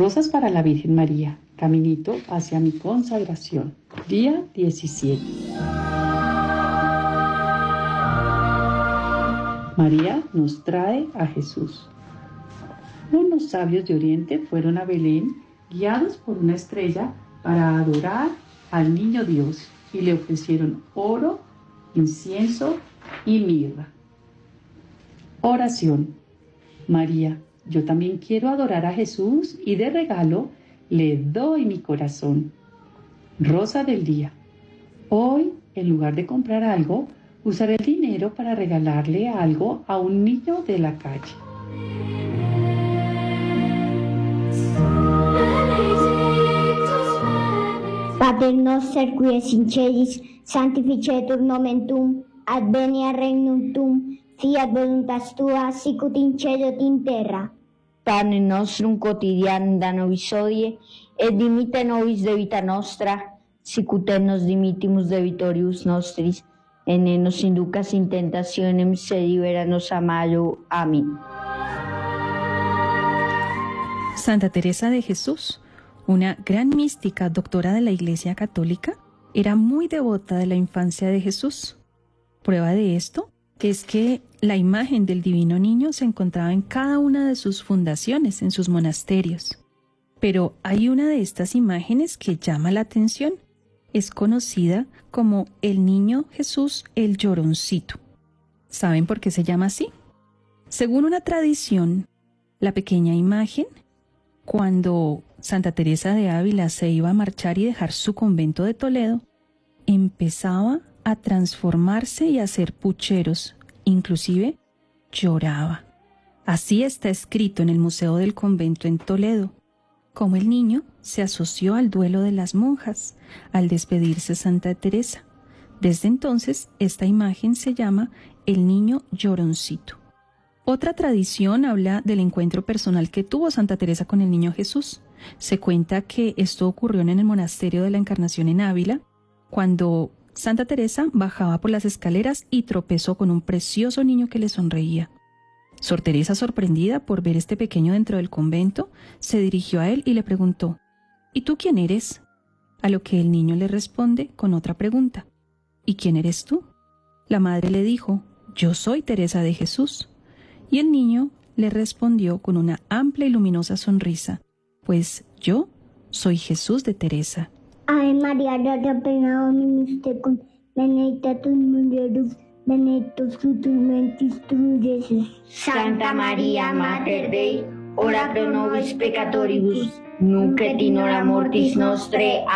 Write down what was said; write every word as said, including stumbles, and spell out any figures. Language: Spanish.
Rosas para la Virgen María, caminito hacia mi consagración. Día diecisiete. María nos trae a Jesús. Unos sabios de Oriente fueron a Belén, guiados por una estrella, para adorar al niño Dios, y le ofrecieron oro, incienso y mirra. Oración. María, yo también quiero adorar a Jesús y de regalo le doy mi corazón. Rosa del día. Hoy, en lugar de comprar algo, usaré el dinero para regalarle algo a un niño de la calle. Pater noster qui es in celis, sanctificetur nomen tuum, adveniat regnum tuum, fiat voluntas tua, sicut in cielo et in terra. Panem nostrum quotidianum da nobis hodie, et dimitte nobis debita nostra, sicut et nos dimittimus debitoribus nostris, et ne nos inducas in tentationem, sed libera nos a malo. Amén. Santa Teresa de Jesús, una gran mística, doctora de la Iglesia Católica, era muy devota de la infancia de Jesús. Prueba de esto es que la imagen del Divino Niño se encontraba en cada una de sus fundaciones, en sus monasterios. Pero hay una de estas imágenes que llama la atención. Es conocida como el Niño Jesús el Lloroncito. ¿Saben por qué se llama así? Según una tradición, la pequeña imagen, cuando Santa Teresa de Ávila se iba a marchar y dejar su convento de Toledo, empezaba a transformarse y a hacer pucheros, inclusive lloraba. Así está escrito en el Museo del Convento en Toledo, cómo el niño se asoció al duelo de las monjas al despedirse Santa Teresa. Desde entonces, esta imagen se llama el Niño Lloroncito. Otra tradición habla del encuentro personal que tuvo Santa Teresa con el Niño Jesús. Se cuenta que esto ocurrió en el monasterio de la Encarnación en Ávila, cuando Santa Teresa bajaba por las escaleras y tropezó con un precioso niño que le sonreía. Sor Teresa, sorprendida por ver este pequeño dentro del convento, se dirigió a él y le preguntó: ¿Y tú quién eres? A lo que el niño le responde con otra pregunta: ¿Y quién eres tú? La madre le dijo: yo soy Teresa de Jesús. Y el niño le respondió con una amplia y luminosa sonrisa: pues yo soy Jesús de Teresa. Ave María, gratia plena Dominus tecum, benedicta tu in mulieribus, benedictus fructus ventris tui, Jesús. Santa María, Mater Dei, ora pro nobis peccatoribus, nunc et in hora mortis nostre.